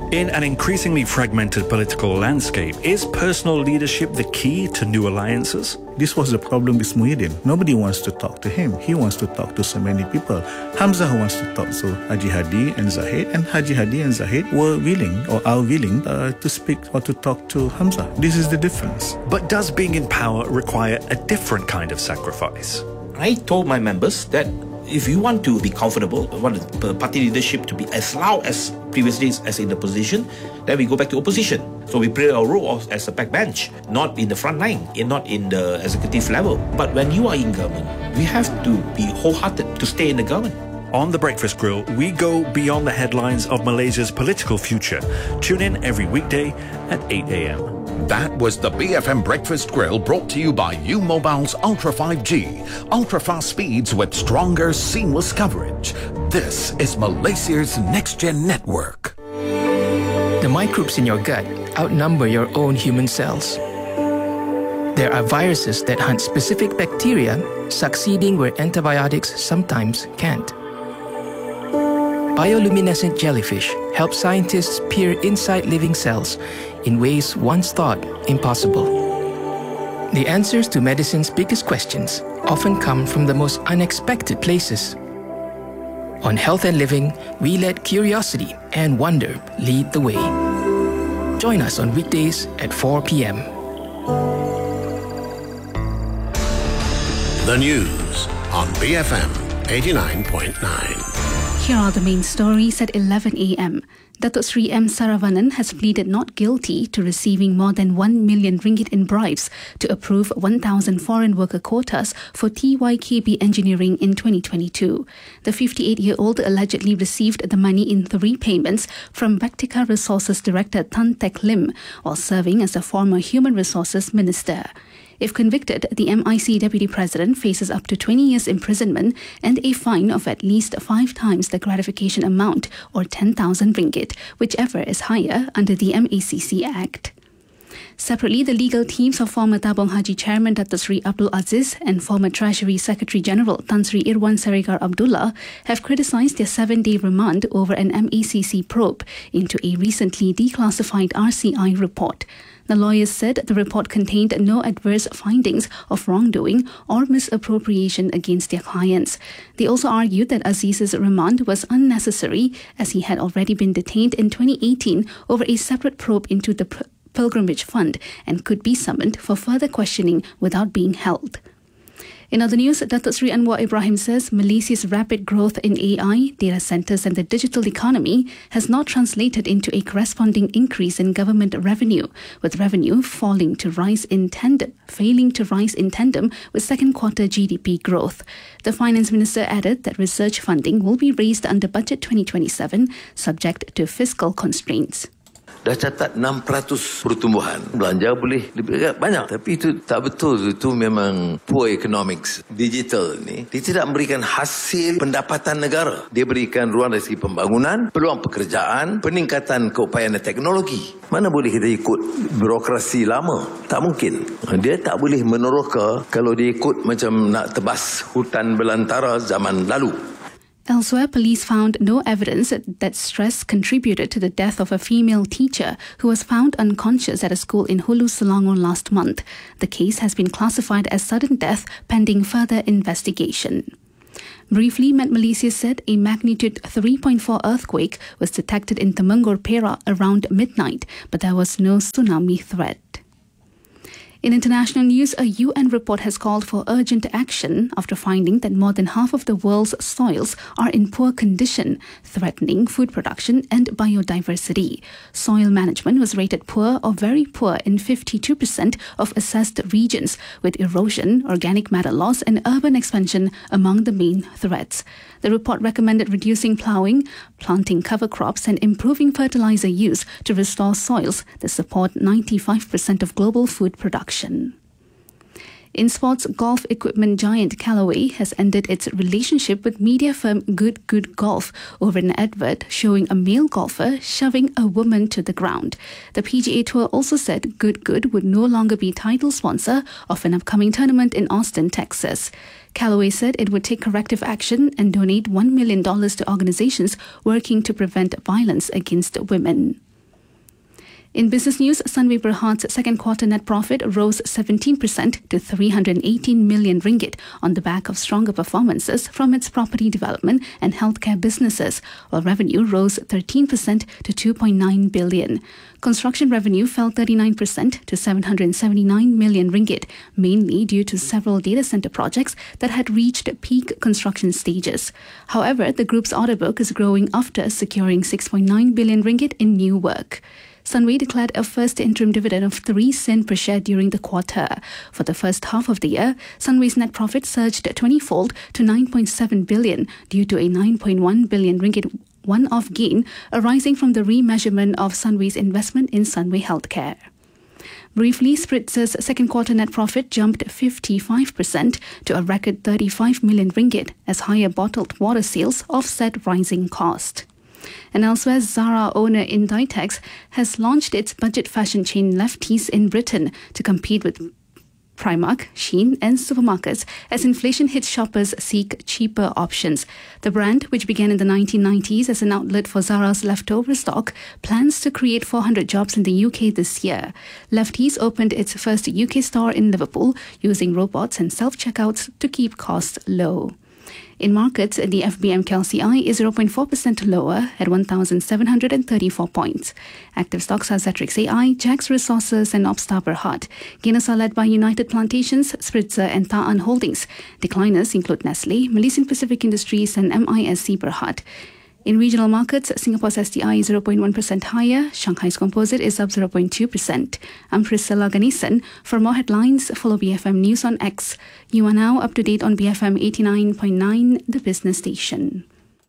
In an increasingly fragmented political landscape, is personal leadership the key to new alliances? This was the problem with Muhyiddin. Nobody wants to talk to him. He wants to talk to so many people. Hamzah wants to talk to Haji Hadi and Zahid, and Haji Hadi and Zahid were willing or are willing to speak or to talk to Hamzah. This is the difference. But does being in power require a different kind of sacrifice? I told my members that if you want to be comfortable, want the party leadership to be as loud as previous days as in the position, then we go back to opposition. So we play our role as a backbench, not in the front line, and not in the executive level. But when you are in government, we have to be wholehearted to stay in the government. On The Breakfast Grill, we go beyond the headlines of Malaysia's political future. Tune in every weekday at 8 a.m. That was the BFM Breakfast Grill, brought to you by U-Mobile's Ultra 5G. Ultra-fast speeds with stronger, seamless coverage. This is Malaysia's next-gen network. The microbes in your gut outnumber your own human cells. There are viruses that hunt specific bacteria, succeeding where antibiotics sometimes can't. Bioluminescent jellyfish help scientists peer inside living cells in ways once thought impossible. The answers to medicine's biggest questions often come from the most unexpected places. On Health and Living, we let curiosity and wonder lead the way. Join us on weekdays at 4 p.m. The news on BFM 89.9. Here are the main stories at 11 a.m. Datuk Sri M. Saravanan has pleaded not guilty to receiving more than 1 million ringgit in bribes to approve 1,000 foreign worker quotas for TYKB Engineering in 2022. The 58-year-old allegedly received the money in 3 payments from Vectica Resources Director Tan Teck Lim while serving as a former Human Resources Minister. If convicted, the MIC Deputy President faces up to 20 years imprisonment and a fine of at least 5 times the gratification amount, or 10,000 ringgit, whichever is higher under the MACC Act. Separately, the legal teams of former Tabung Haji Chairman Datuk Sri Abdul Aziz and former Treasury Secretary General Tan Sri Irwan Serigar Abdullah have criticised their 7-day remand over an MACC probe into a recently declassified RCI report. The lawyers said the report contained no adverse findings of wrongdoing or misappropriation against their clients. They also argued that Aziz's remand was unnecessary as he had already been detained in 2018 over a separate probe into the Pilgrimage Fund and could be summoned for further questioning without being held. In other news, Datuk Sri Anwar Ibrahim says Malaysia's rapid growth in AI, data centres and the digital economy has not translated into a corresponding increase in government revenue, with revenue failing to rise in tandem with second quarter GDP growth. The Finance Minister added that research funding will be raised under Budget 2027, subject to fiscal constraints. Dah catat 6% pertumbuhan. Belanja boleh lebih banyak. Tapi itu tak betul. Itu memang poor economics. Digital ni, dia tidak memberikan hasil pendapatan negara. Dia berikan ruang dari segi pembangunan, peluang pekerjaan, peningkatan keupayaan dan teknologi. Mana boleh kita ikut birokrasi lama? Tak mungkin. Dia tak boleh meneroka kalau dia ikut macam nak tebas hutan belantara zaman lalu. Elsewhere, police found no evidence that stress contributed to the death of a female teacher who was found unconscious at a school in Hulu Selangor last month. The case has been classified as sudden death pending further investigation. Briefly, Met Malaysia said a magnitude 3.4 earthquake was detected in Temenggor, Perak around midnight, but there was no tsunami threat. In international news, a UN report has called for urgent action after finding that more than half of the world's soils are in poor condition, threatening food production and biodiversity. Soil management was rated poor or very poor in 52% of assessed regions, with erosion, organic matter loss and urban expansion among the main threats. The report recommended reducing ploughing, planting cover crops and improving fertilizer use to restore soils that support 95% of global food production. In sports, golf equipment giant Callaway has ended its relationship with media firm Good Good Golf over an advert showing a male golfer shoving a woman to the ground. The PGA Tour also said Good Good would no longer be title sponsor of an upcoming tournament in Austin, Texas. Callaway said it would take corrective action and donate $1 million to organizations working to prevent violence against women. In business news, Sunway Berhad's second quarter net profit rose 17% to 318 million ringgit on the back of stronger performances from its property development and healthcare businesses, while revenue rose 13% to 2.9 billion. Construction revenue fell 39% to 779 million ringgit, mainly due to several data center projects that had reached peak construction stages. However, the group's order book is growing after securing 6.9 billion ringgit in new work. Sunway declared a first interim dividend of 3 sen per share during the quarter. For the first half of the year, Sunway's net profit surged 20-fold to 9.7 billion due to a 9.1 billion ringgit one-off gain arising from the remeasurement of Sunway's investment in Sunway Healthcare. Briefly, Spritzer's second quarter net profit jumped 55% to a record 35 million ringgit as higher bottled water sales offset rising cost. And elsewhere, Zara, owner Inditex, has launched its budget fashion chain Lefties in Britain to compete with Primark, Shein and supermarkets as inflation hits shoppers seek cheaper options. The brand, which began in the 1990s as an outlet for Zara's leftover stock, plans to create 400 jobs in the UK this year. Lefties opened its first UK store in Liverpool using robots and self-checkouts to keep costs low. In markets, the FBM KLCI is 0.4% lower at 1,734 points. Active stocks are Zetrix AI, Jax Resources and Opstar Berhad. Gainers are led by United Plantations, Spritzer and Ta'an Holdings. Decliners include Nestle, Malaysian Pacific Industries and MISC Berhad. In regional markets, Singapore's STI is 0.1% higher, Shanghai's Composite is up 0.2%. I'm Priscilla Ganesan. For more headlines, follow BFM News on X. You are now up to date on BFM 89.9, the business station.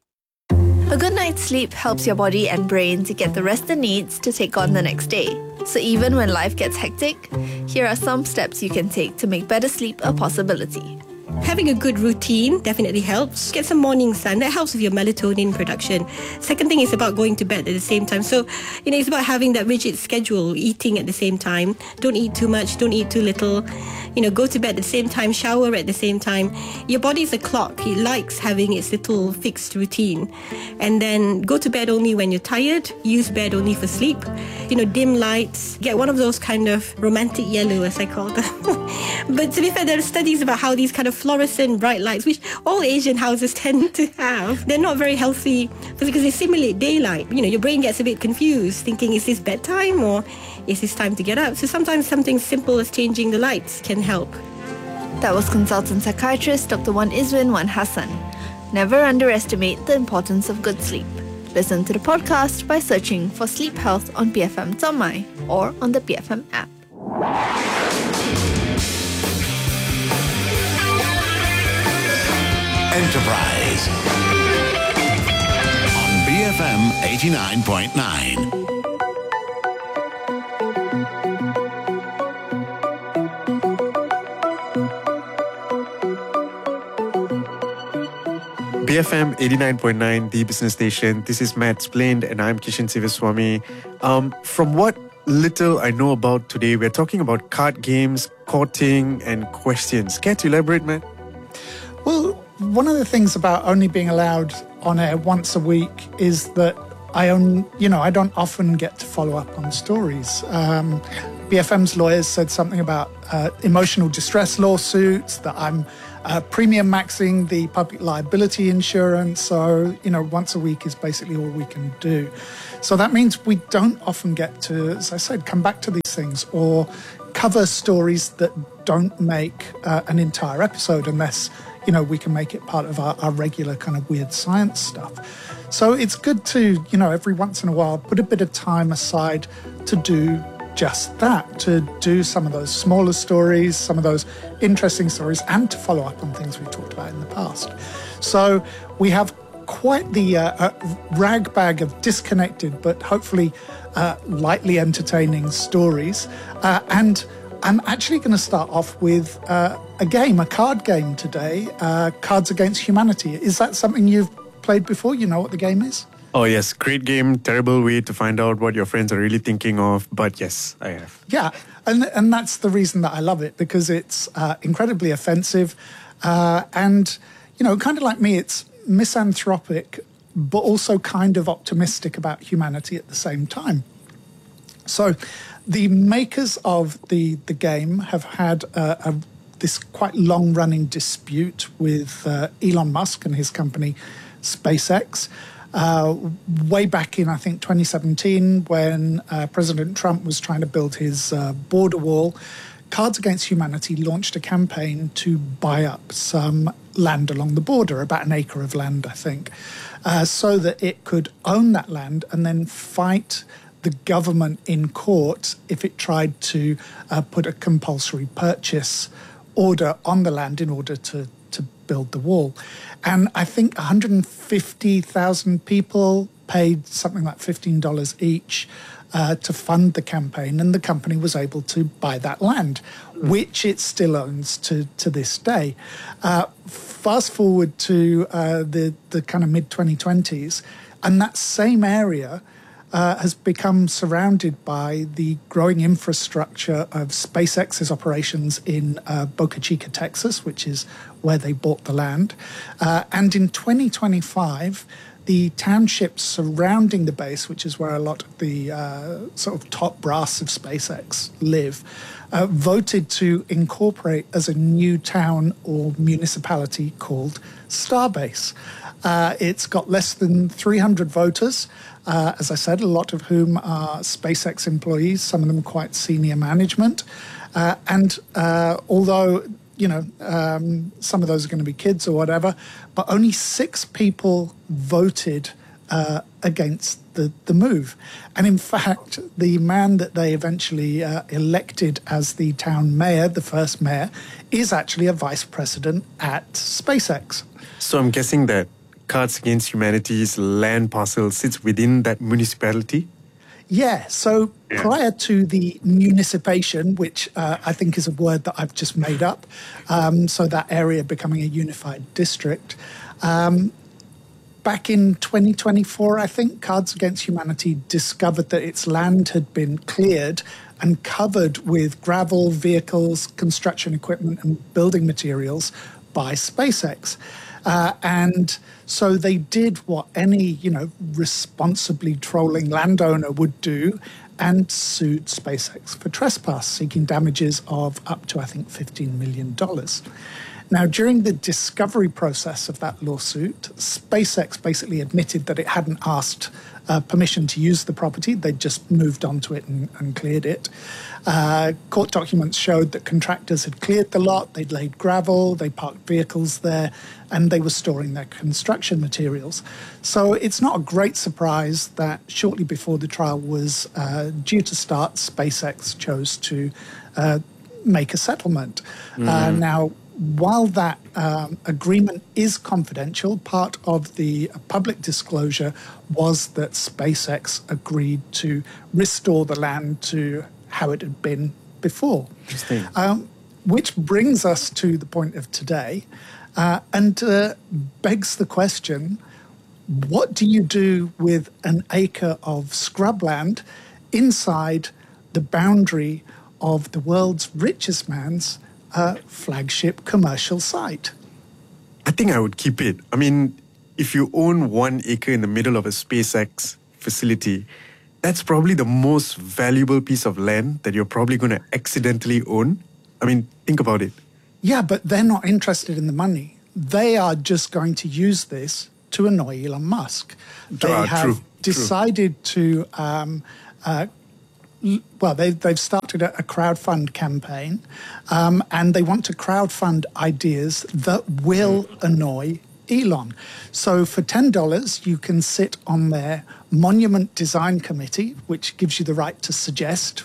A good night's sleep helps your body and brain to get the rest it needs to take on the next day. So even when life gets hectic, here are some steps you can take to make better sleep a possibility. Having a good routine definitely helps. Get some morning sun. That helps with your melatonin production. Second thing is about going to bed at the same time. So, it's about having that rigid schedule, eating at the same time. Don't eat too much, don't eat too little. Go to bed at the same time, shower at the same time. Your body's a clock. It likes having its little fixed routine. And then go to bed only when you're tired. Use bed only for sleep. Dim lights. Get one of those kind of romantic yellow, as I call them. But to be fair, there are studies about how these kind of fluorescent bright lights, which all Asian houses tend to have, they're not very healthy because they simulate daylight. Your brain gets a bit confused, thinking, is this bedtime or is this time to get up? So sometimes something simple as changing the lights can help. That was consultant psychiatrist Dr. Wan Izwin Wan Hassan. Never underestimate the importance of good sleep. Listen to the podcast by searching for Sleep Health on BFM.my or on the BFM app. Enterprise on BFM 89.9. BFM 89.9, the business station. This is Matt Splained and I'm Kishan Sivaswamy. From what little I know about today, we're talking about card games, courting and questions. Care to elaborate, Matt? Well, one of the things about only being allowed on air once a week is that I don't often get to follow up on stories. BFM's lawyers said something about emotional distress lawsuits, that I'm premium maxing the public liability insurance. So, once a week is basically all we can do. So that means we don't often get to, as I said, come back to these things or cover stories that don't make an entire episode unless, we can make it part of our regular kind of weird science stuff. So it's good to, every once in a while, put a bit of time aside to do just that, to do some of those smaller stories, some of those interesting stories, and to follow up on things we've talked about in the past. So we have quite the rag bag of disconnected, but hopefully lightly entertaining stories. And I'm actually going to start off with a card game today, Cards Against Humanity. Is that something you've played before? You know what the game is? Oh yes, great game, terrible way to find out what your friends are really thinking of, but yes, I have. Yeah, and that's the reason that I love it, because it's incredibly offensive and, kind of like me, it's misanthropic, but also kind of optimistic about humanity at the same time. So the makers of the game have had this quite long-running dispute with Elon Musk and his company SpaceX. Way back in, I think, 2017, when President Trump was trying to build his border wall, Cards Against Humanity launched a campaign to buy up some land along the border, about an acre of land, I think, so that it could own that land and then fight the government in court if it tried to put a compulsory purchase order on the land in order to build the wall. And I think 150,000 people paid something like $15 each to fund the campaign, and the company was able to buy that land, which it still owns to this day. Fast forward to the kind of mid-2020s, and that same area has become surrounded by the growing infrastructure of SpaceX's operations in Boca Chica, Texas, which is where they bought the land. And in 2025, the townships surrounding the base, which is where a lot of the sort of top brass of SpaceX live, voted to incorporate as a new town or municipality called Starbase. It's got less than 300 voters, as I said, a lot of whom are SpaceX employees, some of them quite senior management. And although, some of those are going to be kids or whatever, but only 6 people voted against the move. And in fact, the man that they eventually elected as the town mayor, the first mayor, is actually a vice president at SpaceX. So I'm guessing that Cards Against Humanity's land parcel sits within that municipality? Yeah, so prior to the municipation, which I think is a word that I've just made up, so that area becoming a unified district, back in 2024, I think, Cards Against Humanity discovered that its land had been cleared and covered with gravel, vehicles, construction equipment and building materials by SpaceX. And so they did what any, responsibly trolling landowner would do and sued SpaceX for trespass, seeking damages of up to, I think, $15 million. Now, during the discovery process of that lawsuit, SpaceX basically admitted that it hadn't asked permission to use the property. They'd just moved onto it and cleared it. Court documents showed that contractors had cleared the lot, they'd laid gravel, they parked vehicles there, and they were storing their construction materials. So it's not a great surprise that shortly before the trial was due to start, SpaceX chose to make a settlement. Now, while that agreement is confidential, part of the public disclosure was that SpaceX agreed to restore the land to how it had been before. Interesting. Which brings us to the point of today and begs the question, what do you do with an acre of scrubland inside the boundary of the world's richest man's flagship commercial site? I think I would keep it. I mean, if you own 1 acre in the middle of a SpaceX facility, that's probably the most valuable piece of land that you're probably going to accidentally own. I mean, think about it. Yeah, but they're not interested in the money. They are just going to use this to annoy Elon Musk. They have decided to they've started a crowdfund campaign, and they want to crowdfund ideas that will annoy Elon. So for $10, you can sit on their Monument Design Committee, which gives you the right to suggest,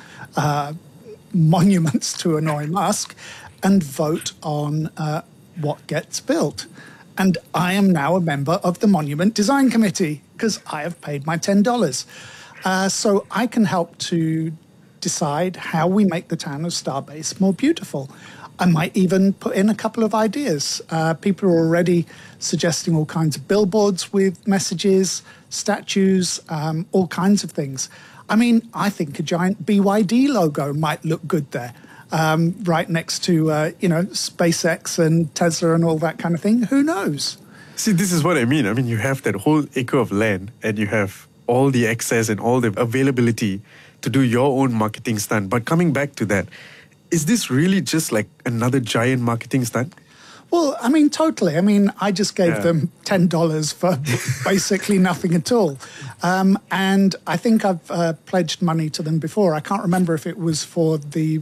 monuments to annoy Musk, and vote on what gets built. And I am now a member of the Monument Design Committee because I have paid my $10. So I can help to decide how we make the town of Starbase more beautiful. I might even put in a couple of ideas. People are already suggesting all kinds of billboards with messages, statues, all kinds of things. I mean, I think a giant BYD logo might look good there, right next to, SpaceX and Tesla and all that kind of thing. Who knows? See, this is what I mean. I mean, you have that whole acre of land and you have all the access and all the availability to do your own marketing stunt. But coming back to that, is this really just like another giant marketing stunt? Well, I mean, totally. I mean, I just gave them $10 for basically nothing at all. And I think I've pledged money to them before. I can't remember if it was for the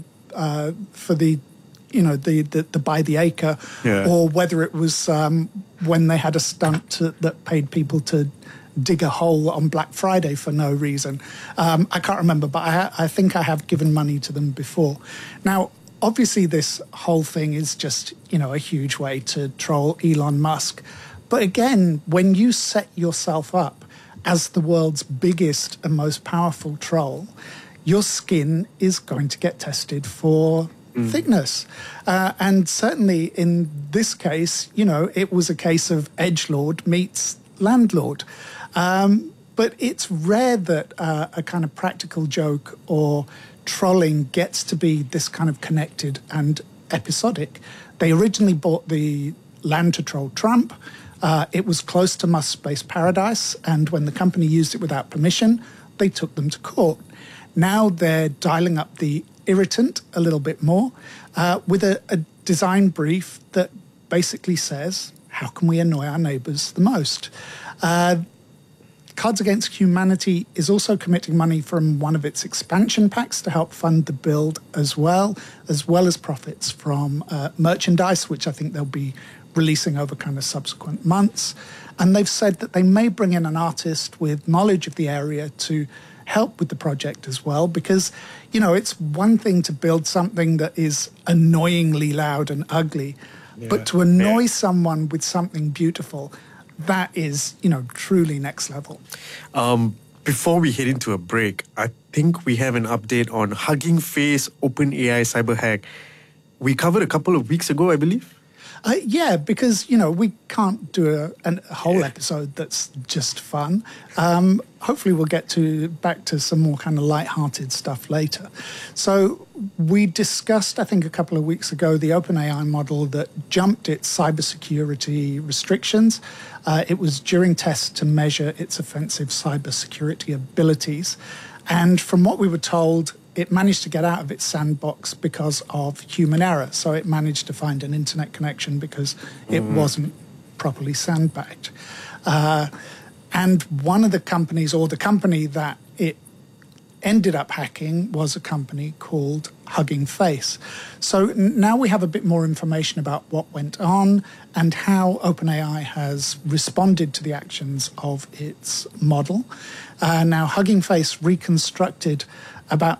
by the acre, or whether it was when they had a stunt that paid people to dig a hole on Black Friday for no reason. I can't remember, but I think I have given money to them before. Now, obviously, this whole thing is just, a huge way to troll Elon Musk. But again, when you set yourself up as the world's biggest and most powerful troll, your skin is going to get tested for thickness. And certainly in this case, it was a case of edgelord meets landlord. But it's rare that a kind of practical joke or trolling gets to be this kind of connected and episodic. They originally bought the land to troll Trump. It was close to Musk's space paradise, and when the company used it without permission, they took them to court. Now they're dialing up the irritant a little bit more with a design brief that basically says, how can we annoy our neighbours the most? Cards Against Humanity is also committing money from one of its expansion packs to help fund the build as well as profits from merchandise, which I think they'll be releasing over kind of subsequent months. And they've said that they may bring in an artist with knowledge of the area to help with the project as well, because, it's one thing to build something that is annoyingly loud and ugly, but to annoy someone with something beautiful, that is, truly next level. Before we head into a break, I think we have an update on Hugging Face OpenAI cyber hack. We covered a couple of weeks ago, I believe. Because, we can't do a whole episode that's just fun. Hopefully we'll get back to some more kind of light-hearted stuff later. So we discussed, I think, a couple of weeks ago, the OpenAI model that jumped its cybersecurity restrictions. It was during tests to measure its offensive cybersecurity abilities. And from what we were told, it managed to get out of its sandbox because of human error. So it managed to find an internet connection because it wasn't properly sandbagged. And one of the companies, or the company that it ended up hacking, was a company called Hugging Face. So now we have a bit more information about what went on and how OpenAI has responded to the actions of its model. Now, Hugging Face reconstructed about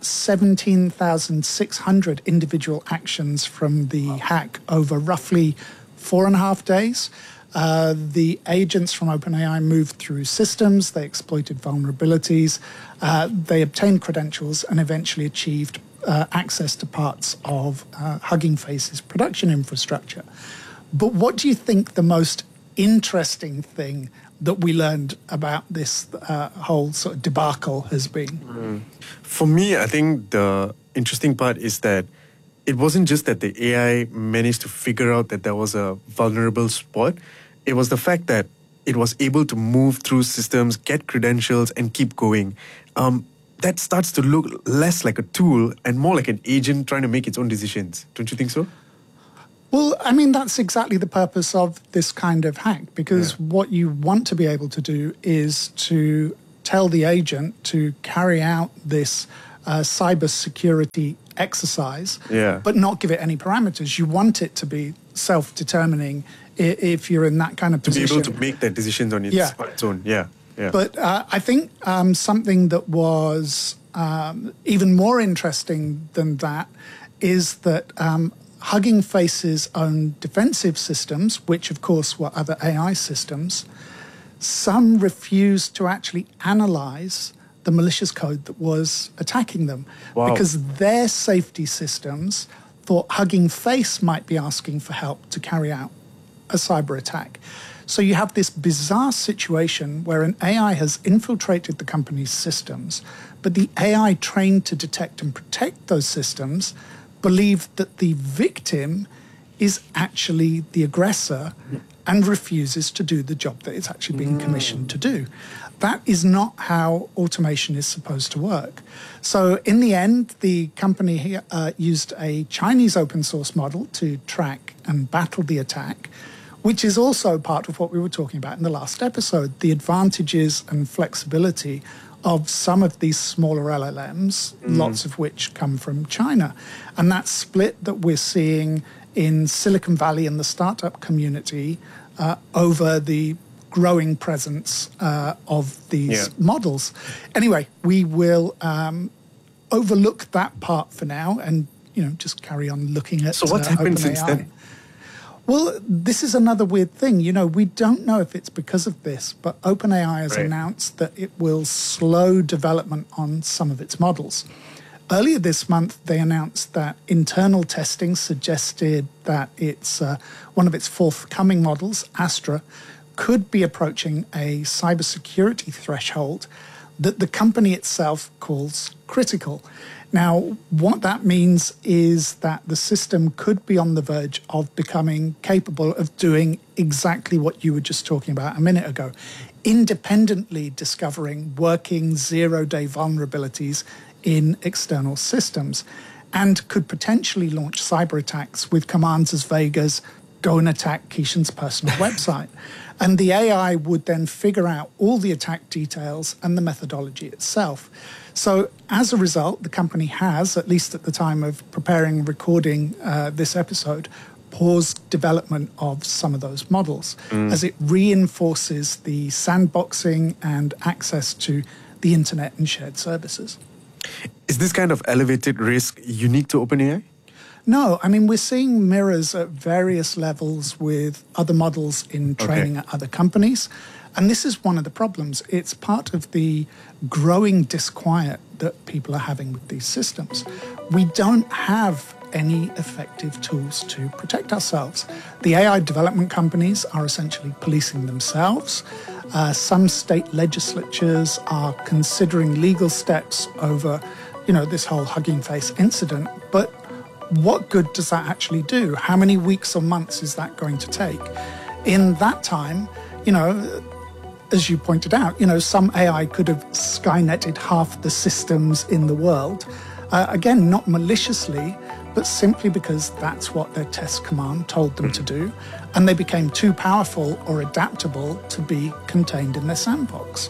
17,600 individual actions from the hack over roughly 4.5 days. The agents from OpenAI moved through systems, they exploited vulnerabilities, they obtained credentials and eventually achieved access to parts of Hugging Face's production infrastructure. But what do you think the most interesting thing that we learned about this whole sort of debacle has been? For me, I think the interesting part is that it wasn't just that the AI managed to figure out that there was a vulnerable spot. It was the fact that it was able to move through systems, get credentials, and keep going. That starts to look less like a tool and more like an agent trying to make its own decisions. Don't you think so? Well, I mean, that's exactly the purpose of this kind of hack, because what you want to be able to do is to tell the agent to carry out this cybersecurity exercise, but not give it any parameters. You want it to be self-determining if you're in that kind of position. To be able to make that decisions on its own, But I think something that was even more interesting than that is that Hugging Face's own defensive systems, which of course were other AI systems, some refused to actually analyze the malicious code that was attacking them because their safety systems thought Hugging Face might be asking for help to carry out a cyber attack. So you have this bizarre situation where an AI has infiltrated the company's systems, but the AI trained to detect and protect those systems believed that the victim is actually the aggressor and refuses to do the job that it's actually being commissioned to do. that is not how automation is supposed to work. So in the end, the company used a Chinese open source model to track and battle the attack, which is also part of what we were talking about in the last episode, the advantages and flexibility of some of these smaller LLMs, lots of which come from China. And that split that we're seeing in Silicon Valley and the startup community over the growing presence of these models. Anyway, we will overlook that part for now and, just carry on looking at So what's happened since then? Well, this is another weird thing. We don't know if it's because of this, but OpenAI has announced that it will slow development on some of its models. Earlier this month, they announced that internal testing suggested that one of its forthcoming models, Astra, could be approaching a cybersecurity threshold that the company itself calls critical. Now, what that means is that the system could be on the verge of becoming capable of doing exactly what you were just talking about a minute ago, independently discovering working zero-day vulnerabilities in external systems, and could potentially launch cyber attacks with commands as vague as go and attack Keishan's personal website. And the AI would then figure out all the attack details and the methodology itself. So as a result, the company has, at least at the time of preparing and recording this episode, paused development of some of those models as it reinforces the sandboxing and access to the internet and shared services. Is this kind of elevated risk unique to OpenAI? No, we're seeing mirrors at various levels with other models in training at other companies. And this is one of the problems. It's part of the growing disquiet that people are having with these systems. We don't have any effective tools to protect ourselves. The AI development companies are essentially policing themselves. Some state legislatures are considering legal steps over, this whole Hugging Face incident. But what good does that actually do? How many weeks or months is that going to take? In that time, as you pointed out, some AI could have Skyneted half the systems in the world. Again, not maliciously, but simply because that's what their test command told them to do. And they became too powerful or adaptable to be contained in their sandbox.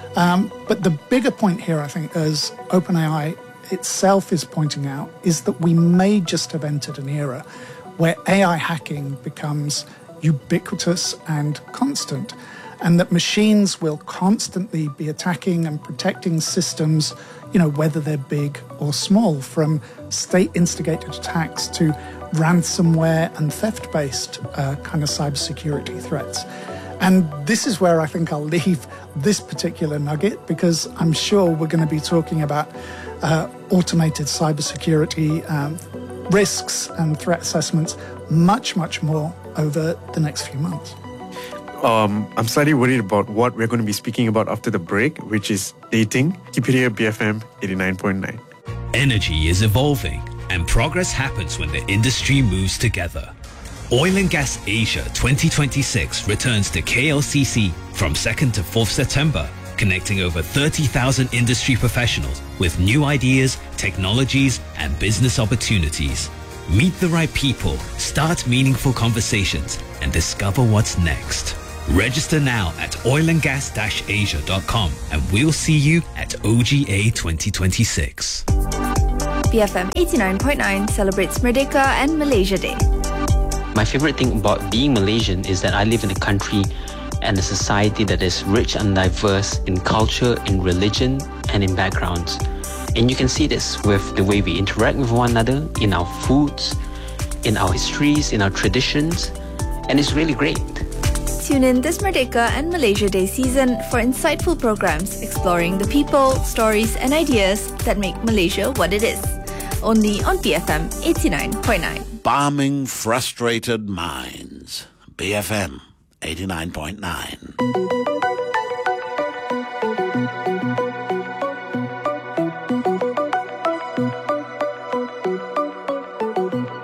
But the bigger point here, I think, as OpenAI itself is pointing out, is that we may just have entered an era where AI hacking becomes ubiquitous and constant, and that machines will constantly be attacking and protecting systems, whether they're big or small, from state-instigated attacks to ransomware and theft-based kind of cybersecurity threats. And this is where I think I'll leave this particular nugget, because I'm sure we're going to be talking about automated cybersecurity risks and threat assessments much, much more over the next few months. I'm slightly worried about what we're going to be speaking about after the break, which is dating. Keep it here, BFM 89.9. Energy is evolving, and progress happens when the industry moves together. Oil and Gas Asia 2026 returns to KLCC from 2nd to 4th September, connecting over 30,000 industry professionals with new ideas, technologies, and business opportunities. Meet the right people, start meaningful conversations, and discover what's next. Register now at oilandgas-asia.com, and we'll see you at OGA 2026. BFM 89.9 celebrates Merdeka and Malaysia Day. My favorite thing about being Malaysian is that I live in a country and a society that is rich and diverse in culture, in religion, and in backgrounds. And you can see this with the way we interact with one another, in our foods, in our histories, in our traditions, and it's really great. Tune in this Merdeka and Malaysia Day season for insightful programs exploring the people, stories, and ideas that make Malaysia what it is. Only on BFM 89.9. Balming frustrated minds. BFM 89.9.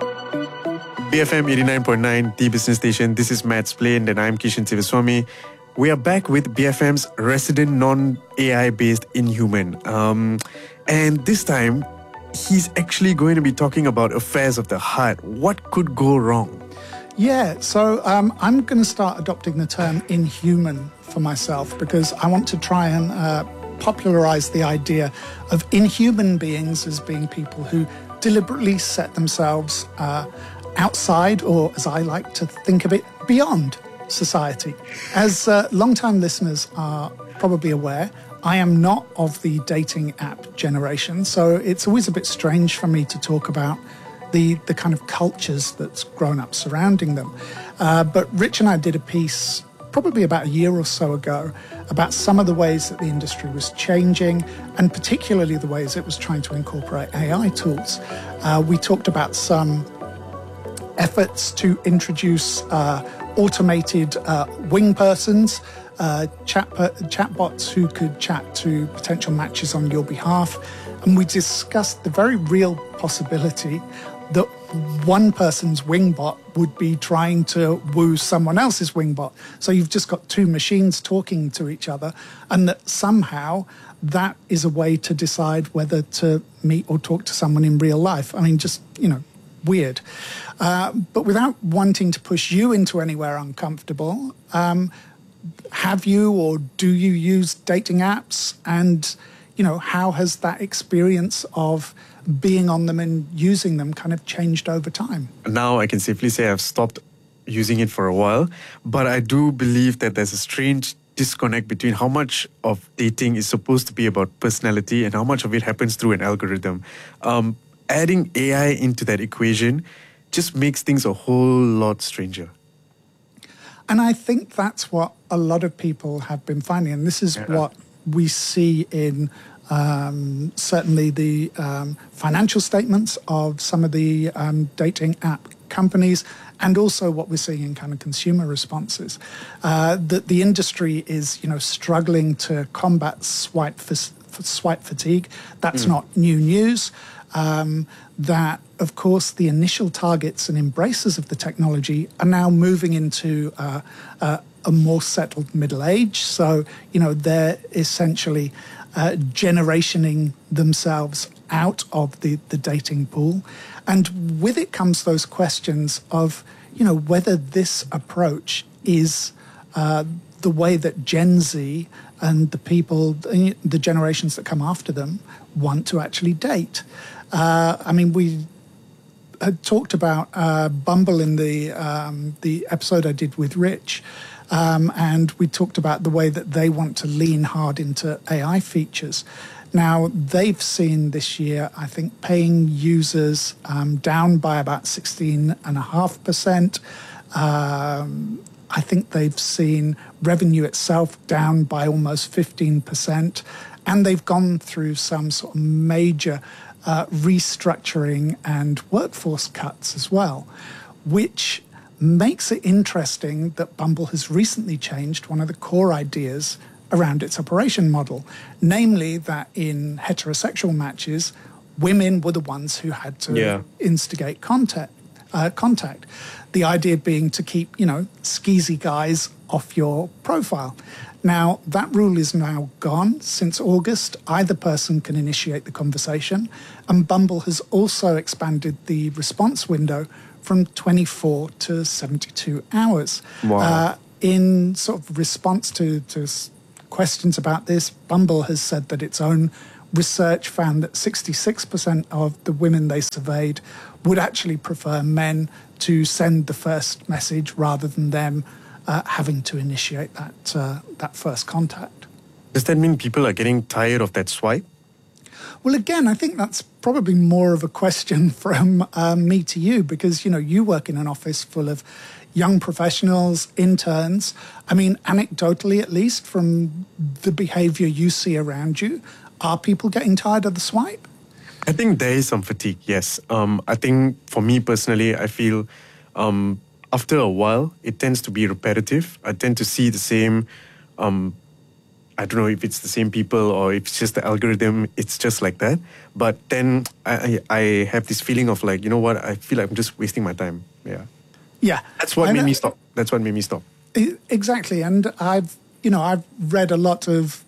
BFM 89.9, the business station. This is Matt Splained and I'm Kishan Sivaswamy. We are back with BFM's resident non-AI based Inhuman. And this time, he's actually going to be talking about affairs of the heart. What could go wrong? Yeah, so I'm going to start adopting the term inhuman for myself because I want to try and popularize the idea of inhuman beings as being people who deliberately set themselves outside, or as I like to think of it, beyond society. As long-time listeners are probably aware, I am not of the dating app generation, so it's always a bit strange for me to talk about the kind of cultures that's grown up surrounding them. But Rich and I did a piece probably about a year or so ago about some of the ways that the industry was changing, and particularly the ways it was trying to incorporate AI tools. We talked about some efforts to introduce automated wing persons, chatbots who could chat to potential matches on your behalf. And we discussed the very real possibility that one person's wingbot would be trying to woo someone else's wingbot. So you've just got two machines talking to each other, and that somehow that is a way to decide whether to meet or talk to someone in real life. I mean, just, weird. But without wanting to push you into anywhere uncomfortable, have you or do you use dating apps? And, how has that experience of being on them and using them kind of changed over time? Now I can safely say I've stopped using it for a while, but I do believe that there's a strange disconnect between how much of dating is supposed to be about personality and how much of it happens through an algorithm. Adding AI into that equation just makes things a whole lot stranger. And I think that's what a lot of people have been finding. And this is what we see in certainly the financial statements of some of the dating app companies, and also what we're seeing in kind of consumer responses. That the industry is, struggling to combat swipe fatigue. That's not new news. That, of course, the initial targets and embracers of the technology are now moving into a more settled middle age. So, they're essentially generationing themselves out of the dating pool. And with it comes those questions of, whether this approach is the way that Gen Z and the people, the generations that come after them, want to actually date. We had talked about Bumble in the episode I did with Rich, and we talked about the way that they want to lean hard into AI features. Now, they've seen this year, I think, paying users down by about 16.5%. I think they've seen revenue itself down by almost 15%. And they've gone through some sort of major restructuring and workforce cuts as well, which makes it interesting that Bumble has recently changed one of the core ideas around its operation model, namely that in heterosexual matches, women were the ones who had to instigate contact. The idea being to keep, skeezy guys off your profile. Now, that rule is now gone. Since August, either person can initiate the conversation, and Bumble has also expanded the response window from 24 to 72 hours. Wow. In sort of response to questions about this, Bumble has said that its own research found that 66% of the women they surveyed would actually prefer men to send the first message rather than them having to initiate that first contact. Does that mean people are getting tired of that swipe? Well, again, I think that's probably more of a question from me to you, because, you work in an office full of young professionals, interns. I mean, anecdotally, at least from the behavior you see around you, are people getting tired of the swipe? I think there is some fatigue, yes. I think for me personally, I feel after a while, it tends to be repetitive. I tend to see the same, I don't know if it's the same people or if it's just the algorithm, it's just like that. But then I have this feeling of like, you know what, I feel like I'm just wasting my time. Yeah. Yeah. That's what made me stop. Exactly. And I've I've read a lot of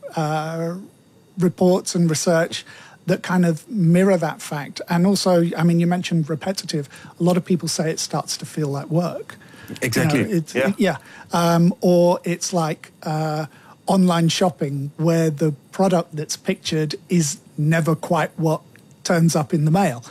reports and research that kind of mirror that fact. And also, I mean, you mentioned repetitive. A lot of people say it starts to feel like work. Exactly. Or it's like online shopping, where the product that's pictured is never quite what turns up in the mail.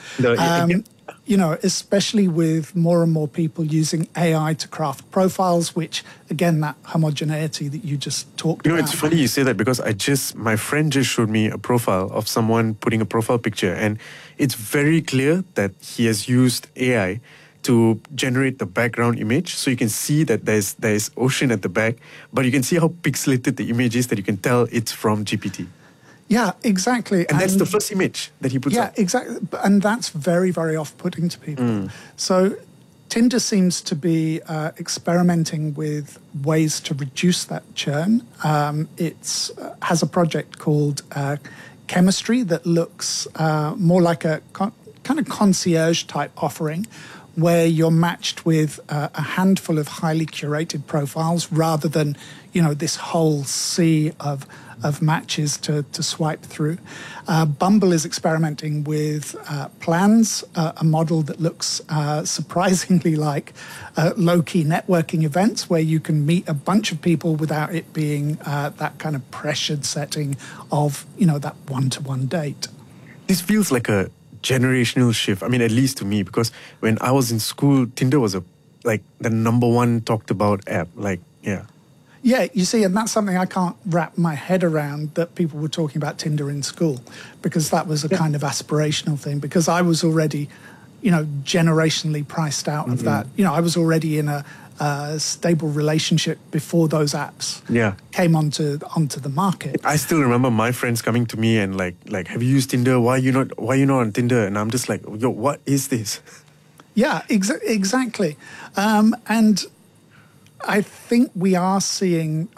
Especially with more and more people using AI to craft profiles, which, again, that homogeneity that you just talked about. It's funny you say that, because my friend just showed me a profile of someone putting a profile picture, and it's very clear that he has used AI to generate the background image. So you can see that there's ocean at the back, but you can see how pixelated the image is, that you can tell it's from GPT. Yeah, exactly. And that's the first image that he puts up. Yeah, exactly. And that's very, very off-putting to people. So Tinder seems to be experimenting with ways to reduce that churn. It has a project called Chemistry that looks more like a kind of concierge-type offering, where you're matched with a handful of highly curated profiles rather than, this whole sea of matches to swipe through. Bumble is experimenting with Plans, a model that looks surprisingly like low-key networking events, where you can meet a bunch of people without it being that kind of pressured setting of, that one-to-one date. This feels like a generational shift. I mean, at least to me, because when I was in school, Tinder was the number one talked about app. Yeah, you see, and that's something I can't wrap my head around, that people were talking about Tinder in school, because that was a kind of aspirational thing, because I was already, generationally priced out of that. I was already in a stable relationship before those apps came onto the market. I still remember my friends coming to me and like, have you used Tinder? Why are you not on Tinder? And I'm just like, yo, what is this? Yeah, exactly. And I think we are seeing.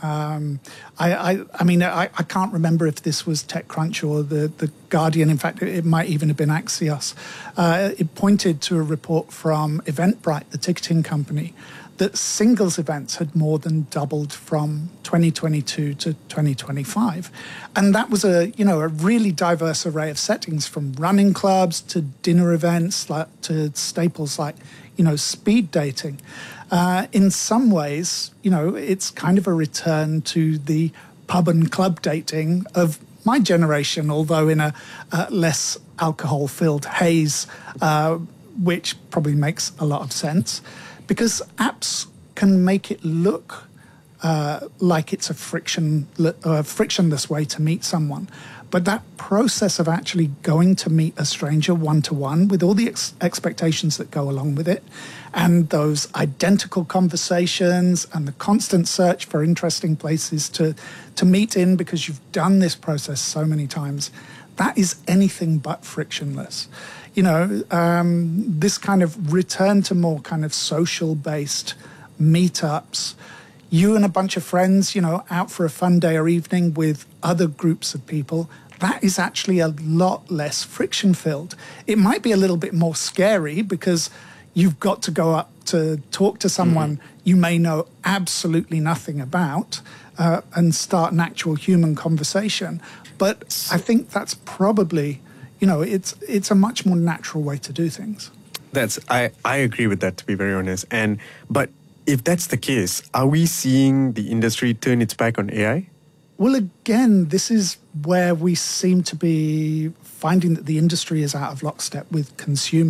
I can't remember if this was TechCrunch or the Guardian. In fact, it might even have been Axios. It pointed to a report from Eventbrite, the ticketing company, that singles events had more than doubled from 2022 to 2025, and that was a really diverse array of settings, from running clubs to dinner events, to staples like speed dating. In some ways, it's kind of a return to the pub and club dating of my generation, although in a less alcohol-filled haze, which probably makes a lot of sense, because apps can make it look like it's a frictionless way to meet someone. But that process of actually going to meet a stranger one-to-one, with all the expectations that go along with it, and those identical conversations and the constant search for interesting places to meet in, because you've done this process so many times, that is anything but frictionless. This kind of return to more kind of social-based meetups, you and a bunch of friends, out for a fun day or evening with other groups of people, that is actually a lot less friction-filled. It might be a little bit more scary, because you've got to go up to talk to someone you may know absolutely nothing about and start an actual human conversation. But I think that's probably, it's a much more natural way to do things. I agree with that, to be very honest. But if that's the case, are we seeing the industry turn its back on AI? Well, again, this is where we seem to be finding that the industry is out of lockstep with consumers.